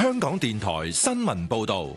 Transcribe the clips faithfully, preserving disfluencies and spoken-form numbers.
香港電台新聞報道。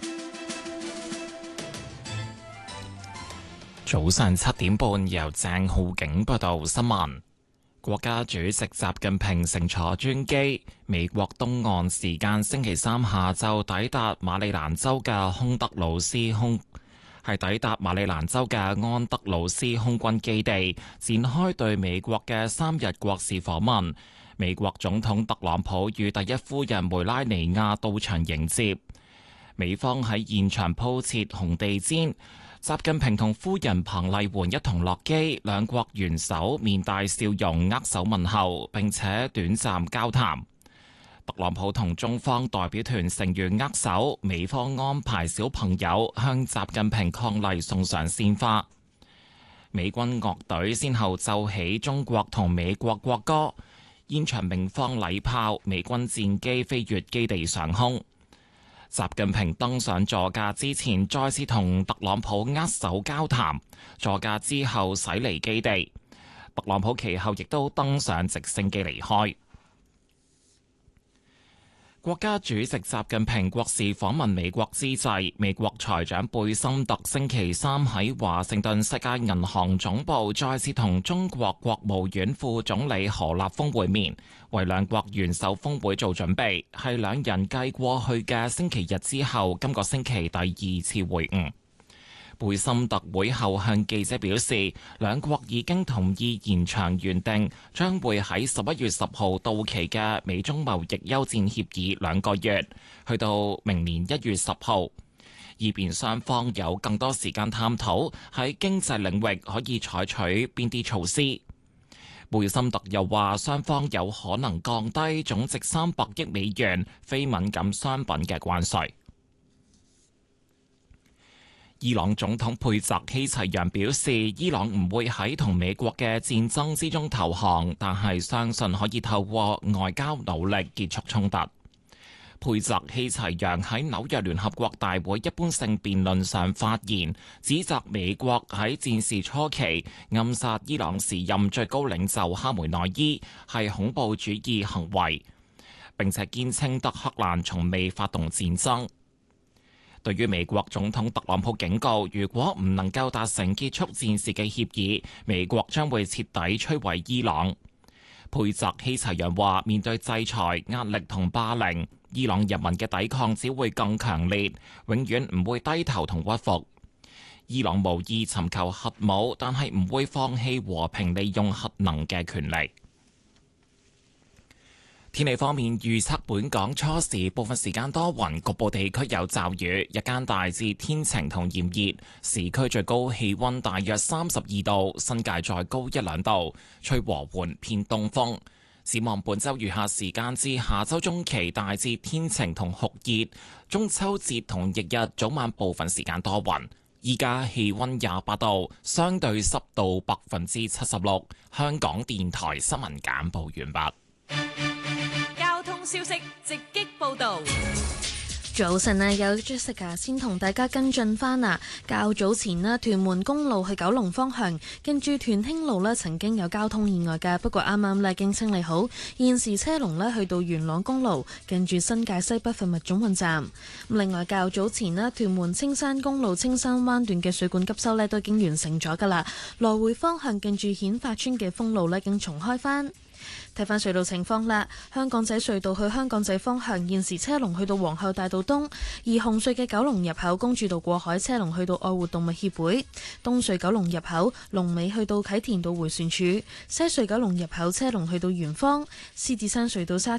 早上七點半，由鄭浩景報道新聞。國家主席習近平乘坐專機，美國東岸時間星期三下晝抵達馬里蘭州嘅康德魯斯空，係抵達馬里蘭州嘅安德魯斯空軍基地，展開對美國嘅三日國事訪問。美國總統特朗普與第一夫人梅拉尼亞到場迎接，美方喺現場鋪設紅地毯。習近平同夫人彭麗媛一同落機，兩國元首面帶笑容握手問候，並且短暫交談。特朗普同中方代表團成員握手，美方安排小朋友向習近平伉儷送上鮮花。美軍樂隊先後奏起中國同美國國歌，現場鳴放禮炮，美軍戰機飛越基地上空。習近平登上座駕之前，再次同特朗普握手交談。座駕之後駛離基地，特朗普其後亦都登上直升機離開。國家主席習近平國事訪問美國之際，美國財長貝森特星期三喺華盛頓世界銀行總部再次同中國國務院副總理何立峰會面，為兩國元首峰會做準備，係兩人繼過去嘅星期日之後，今個星期第二次會晤。貝森特會後向記者表示，兩國已經同意延長原定將會喺十一月十號到期嘅美中貿易休戰協議兩個月，去到明年一月十號，以便雙方有更多時間探討喺經濟領域可以採取邊啲措施。貝森特又話，雙方有可能降低總值三百億美元非敏感商品嘅關稅。伊朗總統佩澤希齊揚表示，伊朗唔會喺同美國嘅戰爭之中投降，但係相信可以透過外交努力結束衝突。佩澤希齊揚喺紐約聯合國大會一般性辯論上發言，指責美國喺戰事初期暗殺伊朗時任最高領袖哈梅內伊係恐怖主義行為，並且堅稱德黑蘭從未發動戰爭。對於美國總統特朗普警告，如果唔能夠達成結束戰事嘅協議，美國將會徹底摧毀伊朗。佩澤希齊揚話，面對制裁、壓力同霸凌，伊朗人民嘅抵抗只會更強烈，永遠唔會低頭同屈服。伊朗無意尋求核武，但係唔會放棄和平利用核能嘅權利。天氣方面，預測本港初時部分時間多雲，局部地區有驟雨，日間大致天晴同炎熱，市區最高氣溫大約三十二度，新界再高一兩度，吹和緩偏東風。展望本週餘下時間至下週中期，大致天晴同酷熱，中秋節同翌日早晚部分時間多雲。依家氣溫廿八度，相對濕度百分之七十六。香港電台新聞簡報完畢。 消息直擊報道。 早晨啊，有 Jessica 先同大家跟進翻啊。較早前咧，屯門公路去九龍方向，近住屯興路咧，曾經有交通意外嘅，不過啱啱咧已經清理好，現時車龍咧去到元朗公路，近住新界西北貨物總運站。另外較早前咧，屯門青山公路青山灣段嘅水管急修咧都已經完成咗噶啦，來回方向近住顯發村嘅封路咧已經重開翻。睇返隧道情況啦，香港仔隧道去香港仔方向現時車龍去到皇后大道東，而紅隧嘅九龍入口公主道過海車龍去到愛護動物協會，東隧九龍入口龍尾去到啟田道迴旋處，西隧九龍入口車龍去到圓方，獅子山隧道沙